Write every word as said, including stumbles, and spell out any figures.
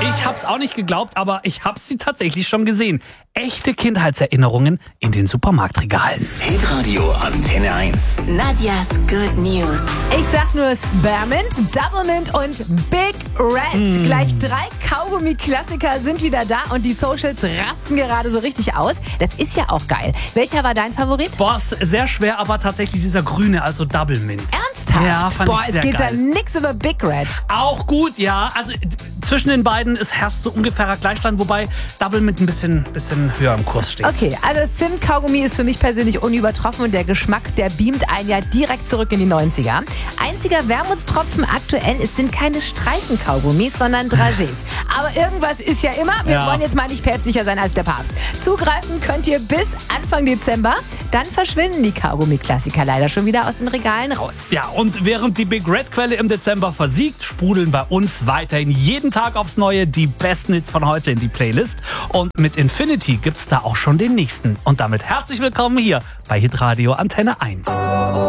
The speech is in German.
Ich hab's auch nicht geglaubt, aber ich hab sie tatsächlich schon gesehen. Echte Kindheitserinnerungen in den Supermarktregalen. Hitradio Antenne eins. Nadias Good News. Ich sag nur Spearmint, Doublemint und Big Red. Mm. Gleich drei Kaugummi-Klassiker sind wieder da und die Socials rasten gerade so richtig aus. Das ist ja auch geil. Welcher war dein Favorit? Boah, ist sehr schwer, aber tatsächlich dieser grüne, also Double Mint. Ernsthaft? Ja, fand Boah, ich sehr es geht geil. da nix über Big Red. Auch gut, ja. Also d- zwischen den beiden ist herrscht so ungefährer Gleichstand, wobei Double Mint ein bisschen, bisschen höher im Kurs steht. Okay, also das Zimt-Kaugummi ist für mich persönlich unübertroffen und der Geschmack, der beamt einen ja direkt zurück in die neunziger. Einziger Wermutstropfen aktuell, es sind keine Streifen-Kaugummis, sondern Dragés. Aber irgendwas ist ja immer. Wir Ja. wollen jetzt mal nicht päpstlicher sein als der Papst. Zugreifen könnt ihr bis Anfang Dezember. Dann verschwinden die Kaugummi-Klassiker leider schon wieder aus den Regalen raus. Ja, und während die Big Red Quelle im Dezember versiegt, sprudeln bei uns weiterhin jeden Tag aufs Neue die besten Hits von heute in die Playlist. Und mit Infinity gibt's da auch schon den nächsten. Und damit herzlich willkommen hier bei Hitradio Antenne eins.